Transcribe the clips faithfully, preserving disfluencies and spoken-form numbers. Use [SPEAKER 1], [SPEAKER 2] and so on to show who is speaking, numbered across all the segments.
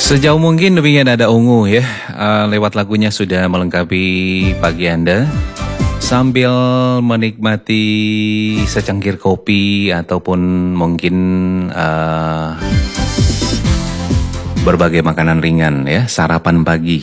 [SPEAKER 1] Sejauh mungkin demikian ada Ungu ya, uh, lewat lagunya sudah melengkapi pagi Anda. Sambil menikmati secangkir kopi ataupun mungkin uh, berbagai makanan ringan ya, sarapan pagi.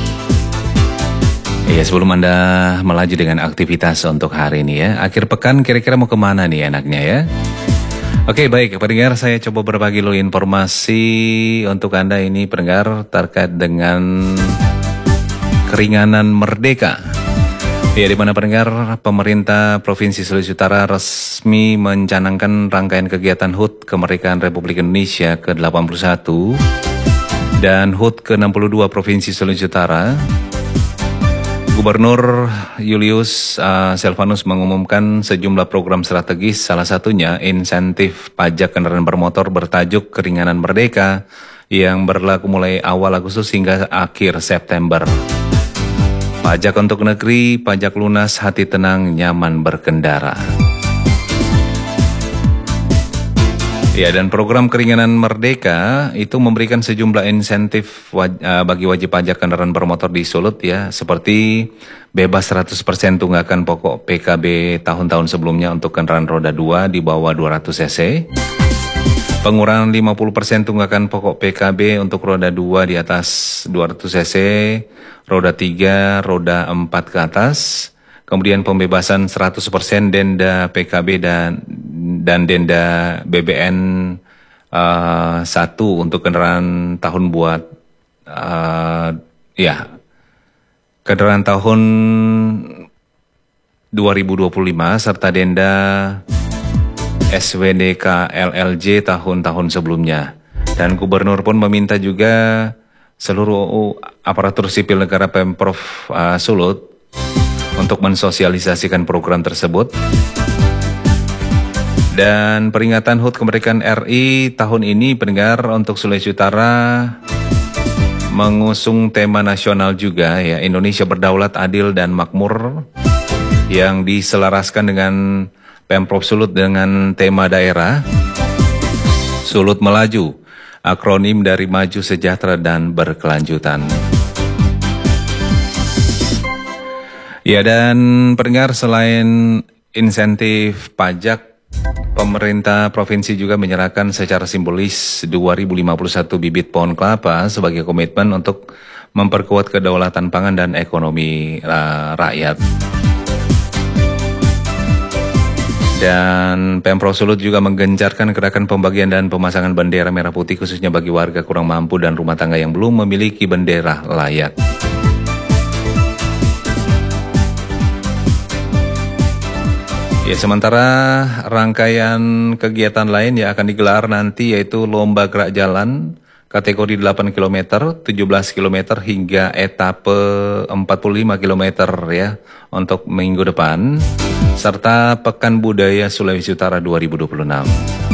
[SPEAKER 1] Ya, sebelum Anda melaju dengan aktivitas untuk hari ini ya, akhir pekan kira-kira mau kemana nih enaknya ya? Oke, baik pendengar, saya coba berbagi dulu informasi untuk Anda ini pendengar terkait dengan keringanan merdeka. Ya, di mana pendengar, pemerintah Provinsi Sulawesi Utara resmi mencanangkan rangkaian kegiatan H U T Kemerdekaan Republik Indonesia ke delapan puluh satu dan H U T ke enam puluh dua Provinsi Sulawesi Utara. Gubernur Julius uh, Silvanus mengumumkan sejumlah program strategis, salah satunya insentif pajak kendaraan bermotor bertajuk Keringanan Merdeka yang berlaku mulai awal Agustus hingga akhir September. Pajak untuk negeri, pajak lunas, hati tenang, nyaman berkendara. Ya, dan program Keringanan Merdeka itu memberikan sejumlah insentif waj uh, bagi wajib pajak kendaraan bermotor di Sulut ya, seperti bebas seratus persen tunggakan pokok P K B tahun-tahun sebelumnya untuk kendaraan roda dua di bawah dua ratus cc, pengurangan lima puluh persen tunggakan pokok P K B untuk roda dua di atas dua ratus cc, roda tiga, roda empat ke atas, kemudian pembebasan seratus persen denda P K B dan dan denda B B N uh, satu untuk kendaraan tahun buat uh, ya kendaraan tahun dua ribu dua puluh lima serta denda S W D K L L J tahun-tahun sebelumnya. Dan gubernur pun meminta juga seluruh aparatur sipil negara Pemprov uh, Sulut untuk mensosialisasikan program tersebut. Dan peringatan H U T Kemerdekaan R I tahun ini pendengar untuk Sulawesi Utara mengusung tema nasional juga ya, Indonesia Berdaulat, Adil dan Makmur, yang diselaraskan dengan Pemprov Sulut dengan tema daerah Sulut Melaju, akronim dari Maju, Sejahtera dan Berkelanjutan. Ya, dan pendengar, selain insentif pajak, pemerintah provinsi juga menyerahkan secara simbolis dua ribu lima puluh satu bibit pohon kelapa sebagai komitmen untuk memperkuat kedaulatan pangan dan ekonomi uh, rakyat. Dan Pemprov Sulut juga menggencarkan gerakan pembagian dan pemasangan bendera merah putih khususnya bagi warga kurang mampu dan rumah tangga yang belum memiliki bendera layak. Ya, sementara rangkaian kegiatan lain yang akan digelar nanti yaitu lomba gerak jalan kategori delapan kilometer, tujuh belas kilometer hingga etape empat puluh lima kilometer ya untuk minggu depan, serta Pekan Budaya Sulawesi Utara dua ribu dua puluh enam.